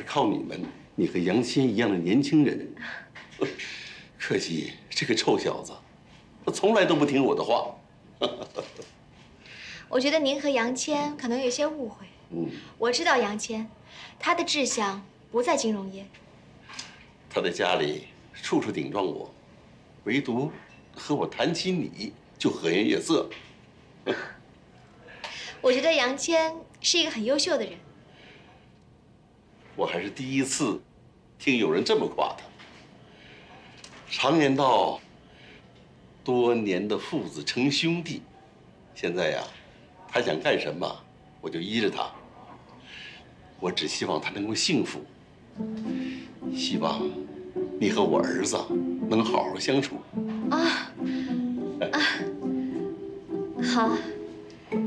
靠你们，你和杨谦一样的年轻人。可惜这个臭小子，他从来都不听我的话。 我觉得您和杨谦可能有些误会。我知道杨谦，他的志向不在金融业。 他在家里处处顶撞我，唯独和我谈起你就和颜悦色。 我觉得杨谦是一个很优秀的人。 我还是第一次听有人这么夸他。常言道，多年的父子成兄弟。现在呀，他想干什么，我就依着他。我只希望他能够幸福，希望你和我儿子能好好相处。 好。